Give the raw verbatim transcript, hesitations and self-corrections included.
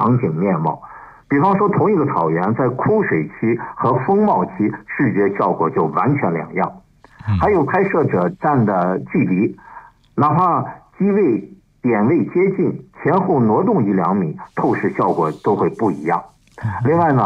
场景面貌。比方说，同一个草原，在枯水期和风貌期，视觉效果就完全两样。还有拍摄者站的距离，哪怕机位点位接近，前后挪动一两米，透视效果都会不一样。另外呢，